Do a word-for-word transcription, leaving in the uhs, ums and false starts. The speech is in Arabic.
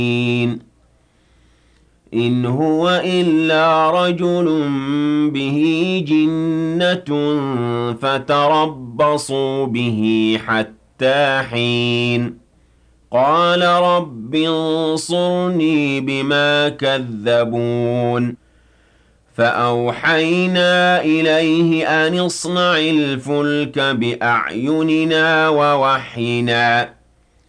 إِنْ هُوَ إِلَّا رَجُلٌ بِهِ جِنَّةٌ فَتَرَبَّصُوا بِهِ حَتَّىٰ حِينٍ قَالَ رَبِّ انصُرْنِي بِمَا كَذَّبُونِ فَأَوْحَيْنَا إِلَيْهِ أَنِ اصْنَعِ الْفُلْكَ بِأَعْيُنِنَا وَوَحْيِنَا